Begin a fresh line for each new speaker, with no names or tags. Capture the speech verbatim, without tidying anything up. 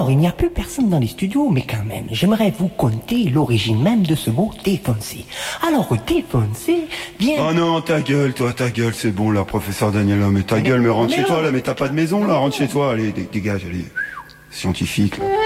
Alors, il n'y a plus personne dans les studios, mais quand même, j'aimerais vous conter l'origine même de ce mot défoncer. Alors, défoncer vient...
Oh non, ta gueule, toi, ta gueule, c'est bon, là, professeur Daniel, mais ta
Mais-
gueule, mais rentre
mais
chez
non.
toi, là, mais t'as pas de maison, là, rentre chez toi, allez, dé- dégage, allez, scientifique, là.